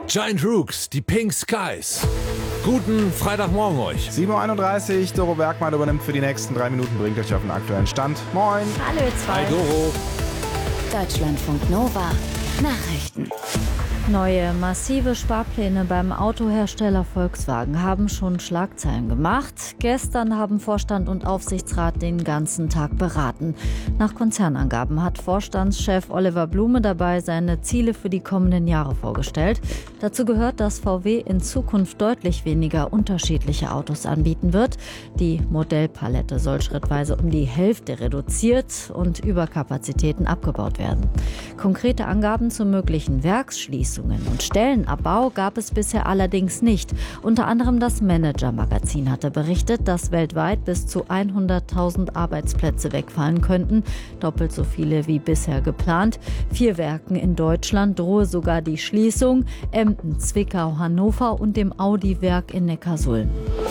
Giant Rooks, die Pink Skies. Guten Freitagmorgen euch. 7.31 Uhr, Doro Bergmann übernimmt für die nächsten 3 Minuten, bringt euch auf den aktuellen Stand. Moin. Hallo ihr zwei. Hi Doro. Deutschlandfunk Nova. Nachrichten. Neue massive Sparpläne beim Autohersteller Volkswagen haben schon Schlagzeilen gemacht. Gestern haben Vorstand und Aufsichtsrat den ganzen Tag beraten. Nach Konzernangaben hat Vorstandschef Oliver Blume dabei seine Ziele für die kommenden Jahre vorgestellt. Dazu gehört, dass VW in Zukunft deutlich weniger unterschiedliche Autos anbieten wird. Die Modellpalette soll schrittweise um die Hälfte reduziert und Überkapazitäten abgebaut werden. Konkrete Angaben zu möglichen Werksschließungen und Stellenabbau gab es bisher allerdings nicht. Unter anderem das Manager-Magazin hatte berichtet, dass weltweit bis zu 100.000 Arbeitsplätze wegfallen könnten, doppelt so viele wie bisher geplant. 4 Werken in Deutschland drohe sogar die Schließung: Emden, Zwickau, Hannover und dem Audi-Werk in Neckarsulm.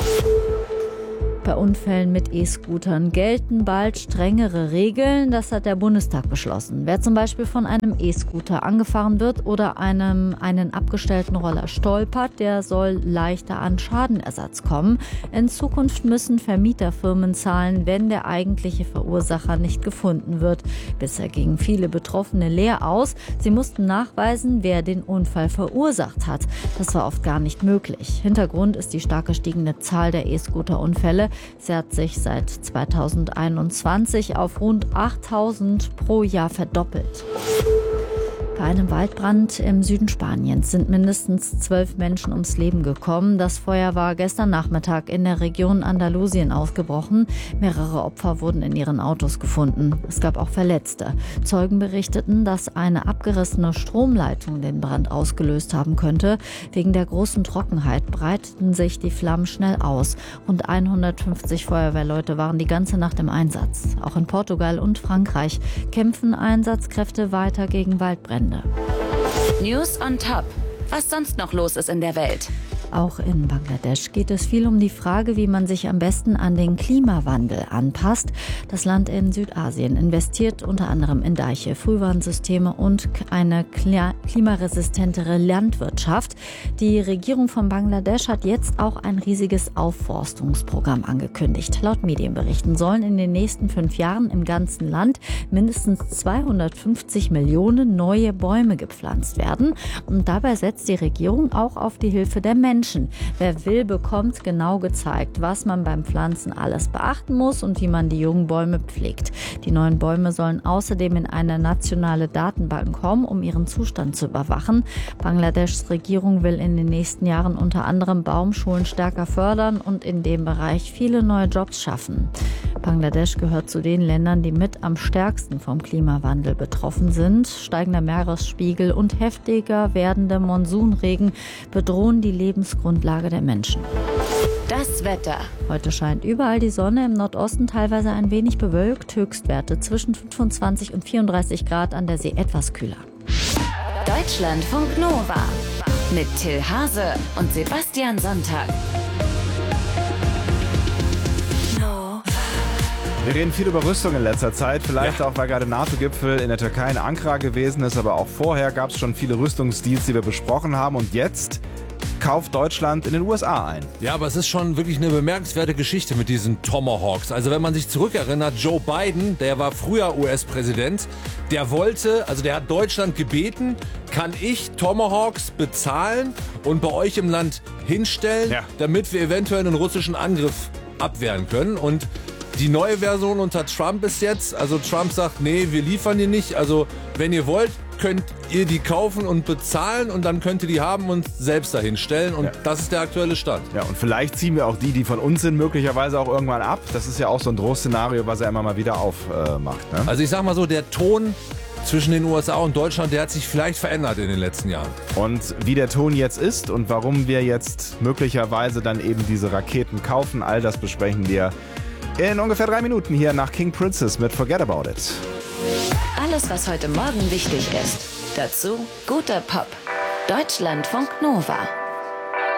Bei Unfällen mit E-Scootern gelten bald strengere Regeln. Das hat der Bundestag beschlossen. Wer zum Beispiel von einem E-Scooter angefahren wird oder einen abgestellten Roller stolpert, der soll leichter an Schadenersatz kommen. In Zukunft müssen Vermieterfirmen zahlen, wenn der eigentliche Verursacher nicht gefunden wird. Bisher gingen viele Betroffene leer aus. Sie mussten nachweisen, wer den Unfall verursacht hat. Das war oft gar nicht möglich. Hintergrund ist die stark gestiegene Zahl der E-Scooter-Unfälle. Sie hat sich seit 2021 auf rund 8.000 pro Jahr verdoppelt. Bei einem Waldbrand im Süden Spaniens sind mindestens 12 Menschen ums Leben gekommen. Das Feuer war gestern Nachmittag in der Region Andalusien ausgebrochen. Mehrere Opfer wurden in ihren Autos gefunden. Es gab auch Verletzte. Zeugen berichteten, dass eine abgerissene Stromleitung den Brand ausgelöst haben könnte. Wegen der großen Trockenheit breiteten sich die Flammen schnell aus. Rund 150 Feuerwehrleute waren die ganze Nacht im Einsatz. Auch in Portugal und Frankreich kämpfen Einsatzkräfte weiter gegen Waldbrände. News on Top. Was sonst noch los ist in der Welt. Auch in Bangladesch geht es viel um die Frage, wie man sich am besten an den Klimawandel anpasst. Das Land in Südasien investiert unter anderem in Deiche, Frühwarnsysteme und eine klimaresistentere Landwirtschaft. Die Regierung von Bangladesch hat jetzt auch ein riesiges Aufforstungsprogramm angekündigt. Laut Medienberichten sollen in den nächsten 5 Jahren im ganzen Land mindestens 250 Millionen neue Bäume gepflanzt werden. Und dabei setzt die Regierung auch auf die Hilfe der Menschen. Wer will, bekommt genau gezeigt, was man beim Pflanzen alles beachten muss und wie man die jungen Bäume pflegt. Die neuen Bäume sollen außerdem in eine nationale Datenbank kommen, um ihren Zustand zu überwachen. Bangladeschs Regierung will in den nächsten Jahren unter anderem Baumschulen stärker fördern und in dem Bereich viele neue Jobs schaffen. Bangladesch gehört zu den Ländern, die mit am stärksten vom Klimawandel betroffen sind. Steigender Meeresspiegel und heftiger werdender Monsunregen bedrohen die Lebensgrundlage der Menschen. Das Wetter. Heute scheint überall die Sonne, im Nordosten teilweise ein wenig bewölkt. Höchstwerte zwischen 25 und 34 Grad, an der See etwas kühler. Deutschlandfunk Nova. Mit Till Hase und Sebastian Sonntag. Wir reden viel über Rüstung in letzter Zeit, vielleicht auch, weil gerade NATO-Gipfel in der Türkei in Ankara gewesen ist, aber auch vorher gab es schon viele Rüstungsdeals, die wir besprochen haben, und jetzt kauft Deutschland in den USA ein. Ja, aber es ist schon wirklich eine bemerkenswerte Geschichte mit diesen Tomahawks. Also wenn man sich zurückerinnert, Joe Biden, der war früher US-Präsident, der hat Deutschland gebeten, kann ich Tomahawks bezahlen und bei euch im Land hinstellen, damit wir eventuell einen russischen Angriff abwehren können. Und die neue Version unter Trump ist jetzt, also Trump sagt, nee, wir liefern die nicht. Also wenn ihr wollt, könnt ihr die kaufen und bezahlen und dann könnt ihr die haben und selbst dahin stellen. Und das ist der aktuelle Stand. Ja, und vielleicht ziehen wir auch die von uns sind, möglicherweise auch irgendwann ab. Das ist ja auch so ein Drohszenario, was er immer mal wieder aufmacht. Ne? Also ich sag mal so, der Ton zwischen den USA und Deutschland, der hat sich vielleicht verändert in den letzten Jahren. Und wie der Ton jetzt ist und warum wir jetzt möglicherweise dann eben diese Raketen kaufen, all das besprechen wir in ungefähr 3 Minuten hier nach King Princess mit Forget About It. Alles, was heute Morgen wichtig ist. Dazu guter Pop. Deutschlandfunk Nova.